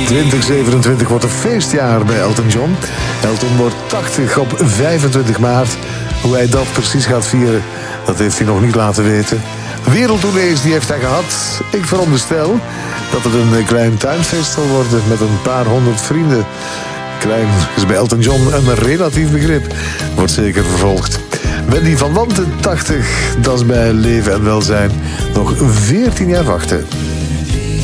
2027 wordt een feestjaar bij Elton John. Elton wordt 80 op 25 maart. Hoe hij dat precies gaat vieren, dat heeft hij nog niet laten weten. Wereldtournees die heeft hij gehad. Ik veronderstel dat het een klein tuinfeest zal worden met een paar honderd vrienden. Klein is bij Elton John een relatief begrip. Wordt zeker vervolgd. Wendy van Wanten, 80, dat is bij Leven en Welzijn nog 14 jaar wachten.